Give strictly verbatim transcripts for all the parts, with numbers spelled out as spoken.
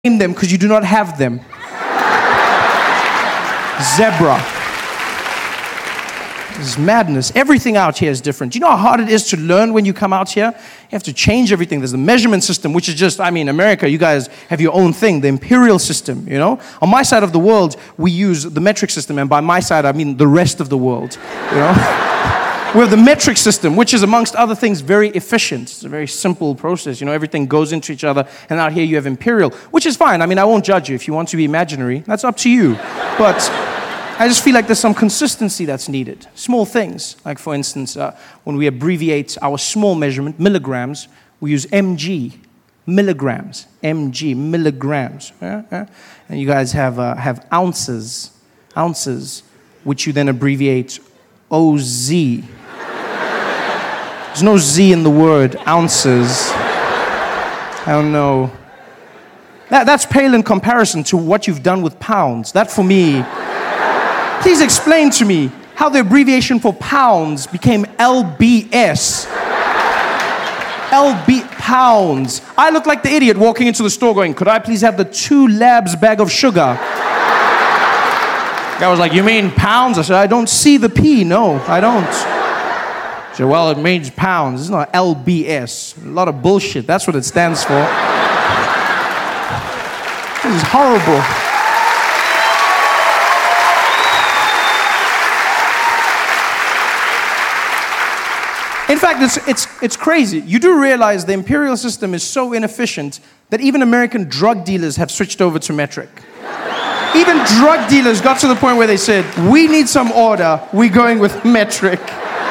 name them because you do not have them. Zebra. This is madness. Everything out here is different. Do you know how hard it is to learn when you come out here? You have to change everything. There's the measurement system, which is just, I mean, America, you guys have your own thing, the imperial system, you know? On my side of the world, we use the metric system, and by my side, I mean the rest of the world, you know? We have the metric system, which is, amongst other things, very efficient. It's a very simple process. You know, everything goes into each other, and out here you have imperial, which is fine. I mean, I won't judge you. If you want to be imaginary, that's up to you. But I just feel like there's some consistency that's needed. Small things, like for instance, uh, when we abbreviate our small measurement, milligrams, we use M G, milligrams, M G, milligrams. Yeah? Yeah? And you guys have uh, have ounces, ounces, which you then abbreviate O Z. There's no Z in the word ounces. I don't know. That, that's pale in comparison to what you've done with pounds. That for me. Please explain to me how the abbreviation for pounds became L B S. L B pounds. I look like the idiot walking into the store going, could I please have the two labs bag of sugar? Guy was like, you mean pounds? I said, I don't see the P. No, I don't. He said, well, it means pounds. It's not L B S. A lot of bullshit. That's what it stands for. This is horrible. In fact, it's, it's, it's crazy. You do realize the imperial system is so inefficient that even American drug dealers have switched over to metric. Even drug dealers got to the point where they said, we need some order, we're going with metric.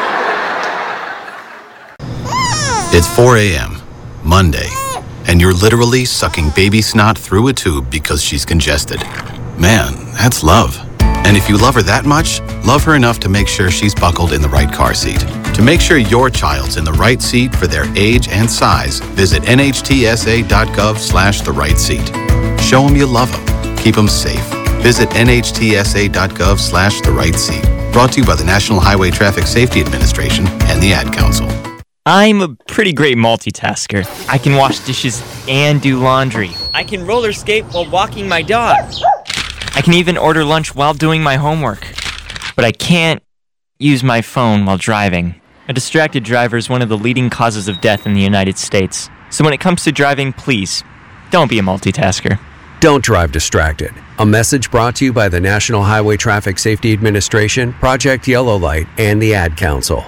It's four a.m., Monday, and you're literally sucking baby snot through a tube because she's congested. Man, that's love. And if you love her that much, love her enough to make sure she's buckled in the right car seat. To make sure your child's in the right seat for their age and size, visit N H T S A dot gov slash the right seat. Show them you love them. Keep them safe. Visit N H T S A dot gov slash the right seat. Brought to you by the National Highway Traffic Safety Administration and the Ad Council. I'm a pretty great multitasker. I can wash dishes and do laundry. I can roller skate while walking my dog. I can even order lunch while doing my homework. But I can't use my phone while driving. A distracted driver is one of the leading causes of death in the United States. So when it comes to driving, please, don't be a multitasker. Don't drive distracted. A message brought to you by the National Highway Traffic Safety Administration, Project Yellow Light, and the Ad Council.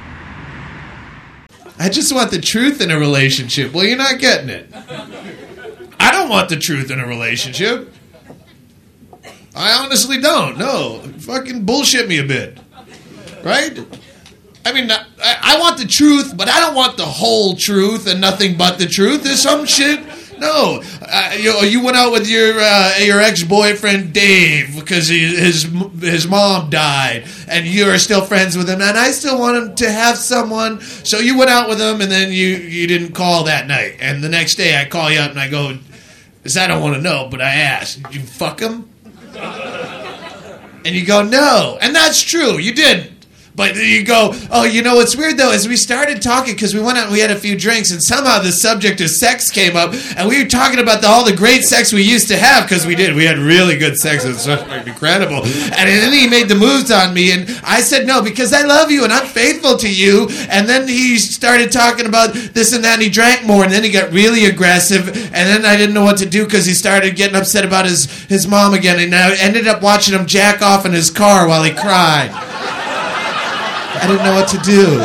I just want the truth in a relationship. Well, you're not getting it. I don't want the truth in a relationship. I honestly don't. No. Fucking bullshit me a bit. Right? I mean, I, I want the truth, but I don't want the whole truth and nothing but the truth. There's some shit. No. Uh, you, you went out with your uh, your ex-boyfriend, Dave, because he, his his mom died, and you're still friends with him, and I still want him to have someone. So you went out with him, and then you, you didn't call that night. And the next day I call you up, and I go, because I don't want to know, but I asked, did you fuck him? And you go, no. And that's true. You didn't. But you go, oh, you know what's weird, though, is we started talking because we went out and we had a few drinks, and somehow the subject of sex came up, and we were talking about the, all the great sex we used to have, because we did. We had really good sex. It was incredible. And then he made the moves on me, and I said no, because I love you, and I'm faithful to you. And then he started talking about this and that, and he drank more, and then he got really aggressive, and then I didn't know what to do because he started getting upset about his, his mom again, and I ended up watching him jack off in his car while he cried. I didn't know what to do.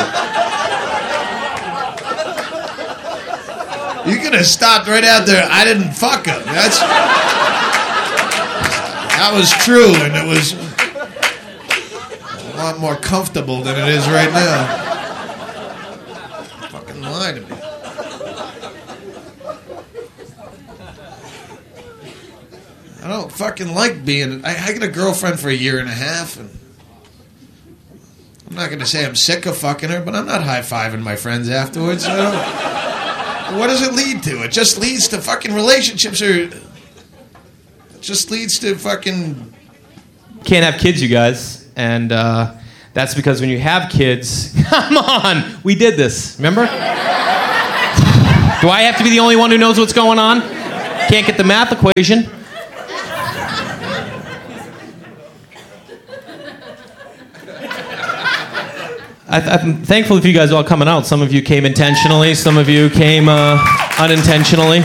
You could have stopped right out there. I didn't fuck him. That's that was true, and it was a lot more comfortable than it is right now. Fucking lie to me. I don't fucking like being. I, I got a girlfriend for a year and a half, and I'm not going to say I'm sick of fucking her, but I'm not high-fiving my friends afterwards. You know? What does it lead to? It just leads to fucking relationships, or it just leads to fucking... Can't have kids, you guys, and uh, that's because when you have kids... Come on! We did this, remember? Do I have to be the only one who knows what's going on? Can't get the math equation. I, I'm thankful for you guys all coming out. Some of you came intentionally. Some of you came uh, unintentionally.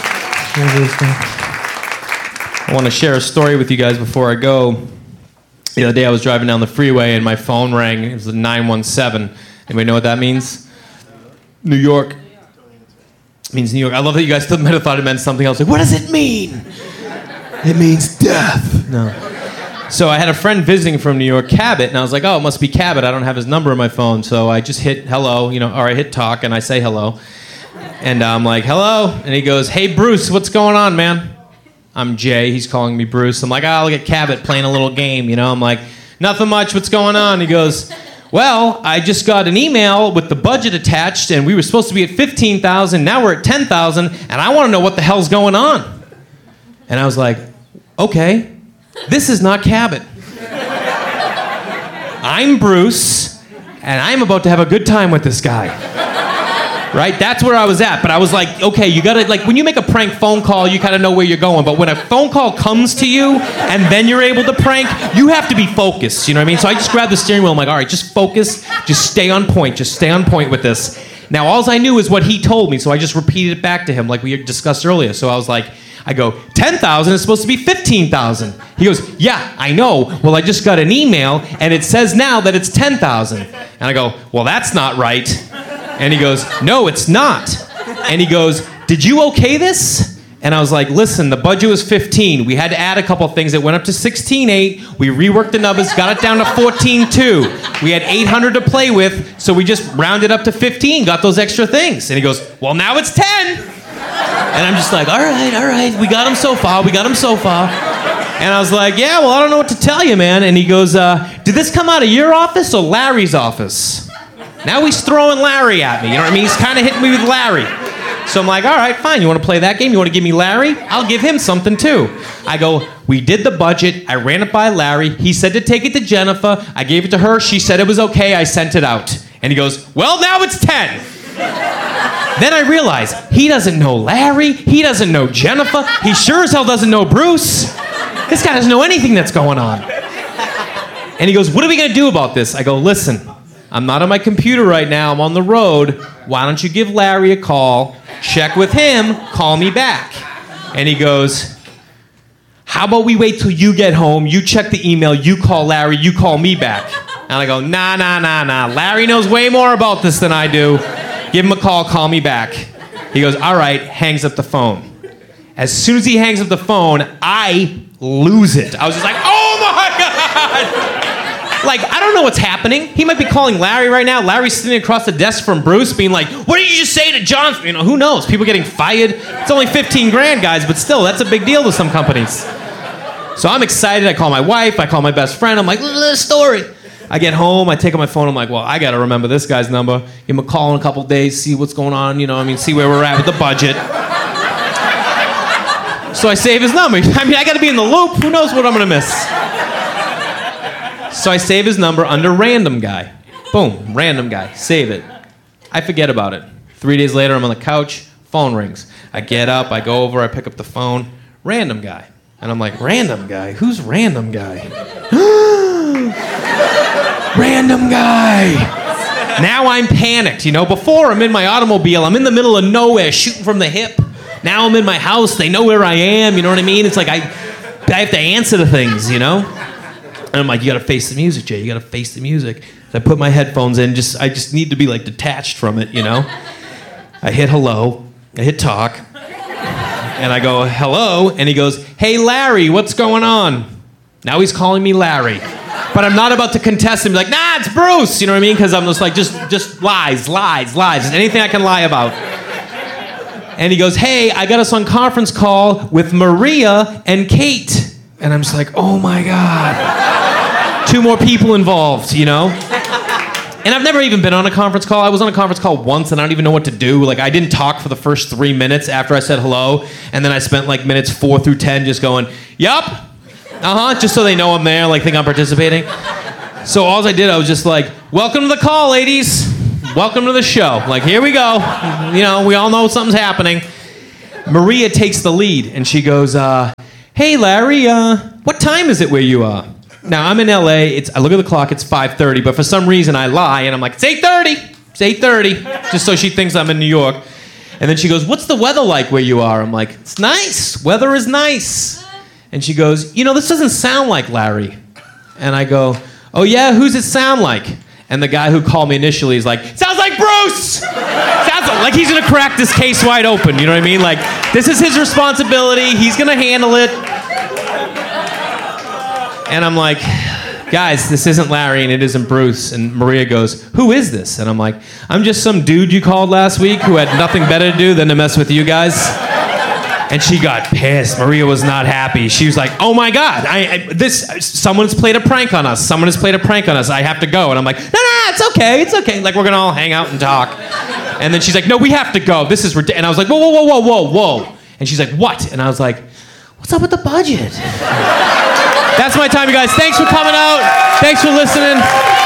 I want to share a story with you guys before I go. The other day I was driving down the freeway and my phone rang. It was the nine one seven. Anybody know what that means? New York. It means New York. I love that you guys might have thought it meant something else. Like, what does it mean? It means death. No. So I had a friend visiting from New York, Cabot, and I was like, oh, it must be Cabot. I don't have his number on my phone. So I just hit hello, you know, or I hit talk, and I say hello. And I'm like, hello. And he goes, hey, Bruce, what's going on, man? I'm Jay. He's calling me Bruce. I'm like, oh, I'll get Cabot playing a little game, you know? I'm like, nothing much. What's going on? He goes, well, I just got an email with the budget attached, and we were supposed to be at fifteen thousand. Now we're at ten thousand, and I want to know what the hell's going on. And I was like, okay. This is not Cabot. I'm Bruce, and I'm about to have a good time with this guy. Right? That's where I was at. But I was like, okay, you gotta, like, when you make a prank phone call, you kind of know where you're going. But when a phone call comes to you, and then you're able to prank, you have to be focused. You know what I mean? So I just grabbed the steering wheel. I'm like, all right, just focus. Just stay on point. Just stay on point with this. Now, all I knew is what he told me, so I just repeated it back to him like we discussed earlier. So I was like, I go, ten thousand is supposed to be fifteen thousand. He goes, yeah, I know. Well, I just got an email, and it says now that it's ten thousand. And I go, well, that's not right. And he goes, no, it's not. And he goes, did you okay this? And I was like, listen, the budget was fifteen. We had to add a couple things. It went up to sixteen eight. We reworked the numbers, got it down to fourteen two. We had eight hundred to play with, so we just rounded up to fifteen, got those extra things. And he goes, well, now it's ten. And I'm just like, all right, all right, we got him so far, we got him so far. And I was like, yeah, well, I don't know what to tell you, man. And he goes, uh, did this come out of your office or Larry's office? Now he's throwing Larry at me, you know what I mean? He's kind of hitting me with Larry. So I'm like, all right, fine, you want to play that game? You want to give me Larry? I'll give him something too. I go, we did the budget, I ran it by Larry, he said to take it to Jennifer, I gave it to her, she said it was okay, I sent it out. And he goes, well, now it's ten. Then I realize he doesn't know Larry, he doesn't know Jennifer, he sure as hell doesn't know Bruce. This guy doesn't know anything that's going on. And he goes, what are we gonna do about this? I go, listen, I'm not on my computer right now, I'm on the road. Why don't you give Larry a call, check with him, call me back. And he goes, how about we wait till you get home, you check the email, you call Larry, you call me back. And I go, nah, nah, nah, nah. Larry knows way more about this than I do. Give him a call, call me back. He goes, all right, hangs up the phone. As soon as he hangs up the phone, I lose it. I was just like, oh my God! Like, I don't know what's happening. He might be calling Larry right now. Larry's sitting across the desk from Bruce being like, what did you just say to John? You know, who knows? People getting fired. It's only fifteen grand, guys, but still, that's a big deal to some companies. So I'm excited. I call my wife. I call my best friend. I'm like, look at this story. I get home, I take out my phone, I'm like, well, I gotta remember this guy's number, give him a call in a couple days, see what's going on, you know, I mean, see where we're at with the budget. So I save his number. I mean, I gotta be in the loop, who knows what I'm gonna miss. So I save his number under random guy. Boom, random guy, save it. I forget about it. Three days later, I'm on the couch, phone rings. I get up, I go over, I pick up the phone, random guy. And I'm like, random guy? Who's random guy? Random guy. Now I'm panicked, you know. Before, I'm in my automobile. I'm in the middle of nowhere, shooting from the hip. Now I'm in my house. They know where I am. You know what I mean? It's like I, I have to answer to things, you know. And I'm like, you got to face the music, Jay. You got to face the music. So I put my headphones in. Just, I just need to be like detached from it, you know. I hit hello. I hit talk. And I go, hello. And he goes, hey, Larry, what's going on? Now he's calling me Larry. But I'm not about to contest him, be like, nah, it's Bruce, you know what I mean? Because I'm just like, just, just lies, lies, lies, just anything I can lie about. And he goes, hey, I got us on conference call with Maria and Kate. And I'm just like, oh my God. Two more people involved, you know? And I've never even been on a conference call. I was on a conference call once and I don't even know what to do. Like, I didn't talk for the first three minutes after I said hello. And then I spent like minutes four through ten just going, yup. Uh-huh, just so they know I'm there, like think I'm participating. So all I did, I was just like, welcome to the call, ladies. Welcome to the show. Like, here we go. You know, we all know something's happening. Maria takes the lead, and she goes, uh, hey, Larry, uh, what time is it where you are? Now, I'm in L A. It's, I look at the clock. It's five thirty, but for some reason, I lie, and I'm like, it's eight thirty. It's eight thirty, just so she thinks I'm in New York. And then she goes, what's the weather like where you are? I'm like, it's nice. Weather is nice. And she goes, you know, this doesn't sound like Larry. And I go, oh, yeah? Who's it sound like? And the guy who called me initially is like, sounds like Bruce! Sounds like he's gonna crack this case wide open, you know what I mean? Like, this is his responsibility, he's gonna handle it. And I'm like, guys, this isn't Larry and it isn't Bruce. And Maria goes, who is this? And I'm like, I'm just some dude you called last week who had nothing better to do than to mess with you guys. And she got pissed. Maria was not happy. She was like, "Oh my God, I, I this someone's played a prank on us. Someone has played a prank on us. I have to go." And I'm like, "No, no, it's okay, it's okay. Like we're gonna all hang out and talk." And then she's like, "No, we have to go. This is ridiculous." And I was like, "Whoa, whoa, whoa, whoa, whoa, whoa!" And she's like, "What?" And I was like, "What's up with the budget?" That's my time, you guys. Thanks for coming out. Thanks for listening.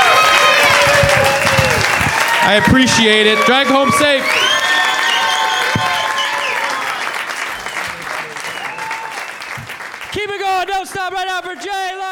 I appreciate it. Drive home safe. Keep it going, don't stop right now for J-Lo!